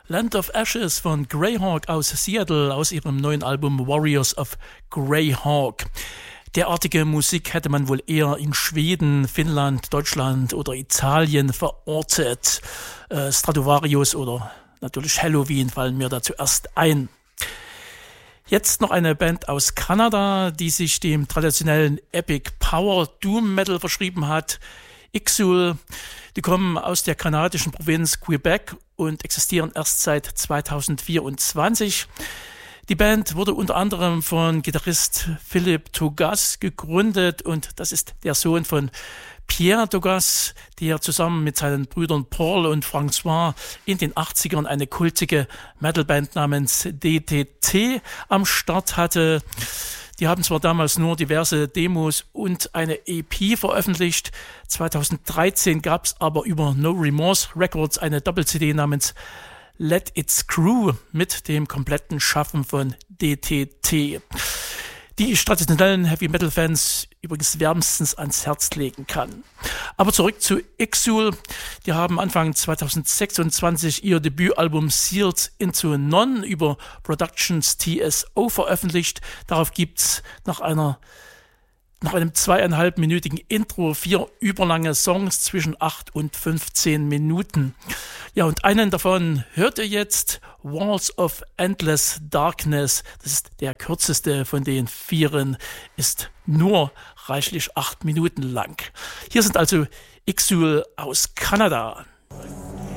Land of Ashes von Greyhawk aus Seattle aus ihrem neuen Album Warriors of Greyhawk. Derartige Musik hätte man wohl eher in Schweden, Finnland, Deutschland oder Italien verortet. Stratovarius oder natürlich Halloween fallen mir da zuerst ein. Jetzt noch eine Band aus Kanada, die sich dem traditionellen Epic Power Doom Metal verschrieben hat. Ixul, die kommen aus der kanadischen Provinz Quebec und existieren erst seit 2024. Die Band wurde unter anderem von Gitarrist Philippe Tougas gegründet und das ist der Sohn von Pierre Tougas, der zusammen mit seinen Brüdern Paul und François in den 80ern eine kultige Metalband namens DTT am Start hatte. Die haben zwar damals nur diverse Demos und eine EP veröffentlicht. 2013 gab es aber über No Remorse Records eine Doppel-CD namens Let It Screw mit dem kompletten Schaffen von DTT, die ich traditionellen Heavy-Metal-Fans übrigens wärmstens ans Herz legen kann. Aber zurück zu Ixul. Die haben Anfang 2026 ihr Debütalbum Sealed into None über Productions TSO veröffentlicht. Darauf gibt's nach einem 2,5-minütigen Intro 4 überlange Songs zwischen 8 und 15 Minuten. Ja, und einen davon hört ihr jetzt, Walls of Endless Darkness. Das ist der kürzeste von den 4, ist nur reichlich 8 Minuten lang. Hier sind also Ixul aus Kanada.